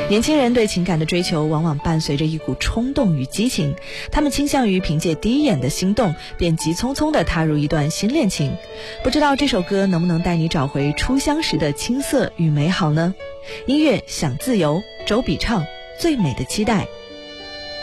年轻人对情感的追求往往伴随着一股冲动与激情，他们倾向于凭借第一眼的心动便急匆匆地踏入一段新恋情。不知道这首歌能不能带你找回初相识的青涩与美好呢？音乐想自由，周笔畅，最美的期待。